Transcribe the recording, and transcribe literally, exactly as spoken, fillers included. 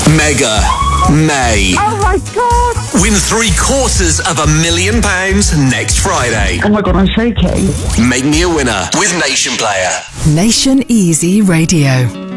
Mega May. Oh my God! Win three quarters of a million pounds next Friday. Oh my God, I'm shaking. Make me a winner with Nation Player. Nation Easy Radio.